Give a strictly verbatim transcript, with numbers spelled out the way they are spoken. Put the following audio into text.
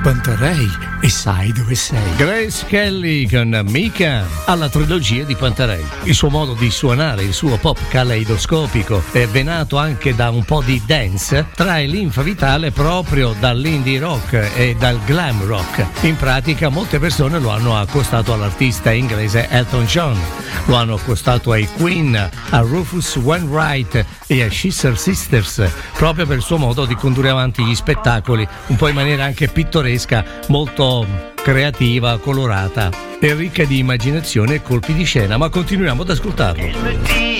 Pantarei e sai dove sei. Grace Kelly con Mika alla trilogia di Pantarei. Il suo modo di suonare, il suo pop caleidoscopico, è venato anche da un po' di dance, trae linfa vitale proprio dall'indie rock e dal glam rock. In pratica molte persone lo hanno accostato all'artista inglese Elton John, lo hanno accostato ai Queen, a Rufus Wainwright e a Scissor Sisters, proprio per il suo modo di condurre avanti gli spettacoli, un po' in maniera anche pittoresca, molto creativa, colorata e ricca di immaginazione e colpi di scena. Ma continuiamo ad ascoltarlo.